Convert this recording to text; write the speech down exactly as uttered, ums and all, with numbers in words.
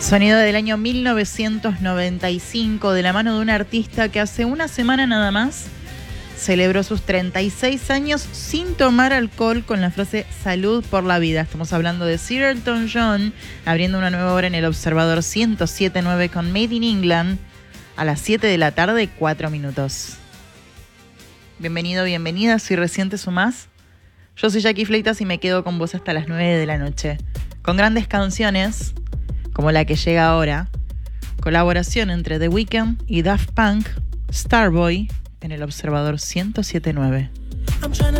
Sonido del año mil novecientos noventa y cinco, de la mano de un artista que hace una semana nada más celebró sus treinta y seis años sin tomar alcohol, con la frase salud por la vida. Estamos hablando de Sir Elton John, abriendo una nueva hora en El Observador ciento siete punto nueve con Made in England a las siete de la tarde, cuatro minutos. Bienvenido, bienvenida, si recién te sumás. Yo soy Jackie Fleitas y me quedo con vos hasta las nueve de la noche, con grandes canciones como la que llega ahora, colaboración entre The Weeknd y Daft Punk, Starboy, en El Observador ciento siete punto nueve.